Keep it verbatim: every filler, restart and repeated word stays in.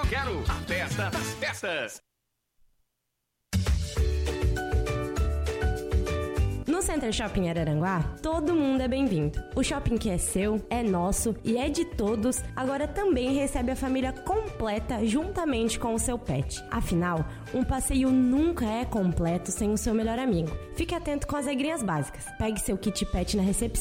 quero a festa das festas. No Center Shopping Araranguá, todo mundo é bem-vindo. O shopping que é seu, é nosso e é de todos, agora também recebe a família completa juntamente com o seu pet. Afinal, um passeio nunca é completo sem o seu melhor amigo. Fique atento com as regrinhas básicas. Pegue seu kit pet na recepção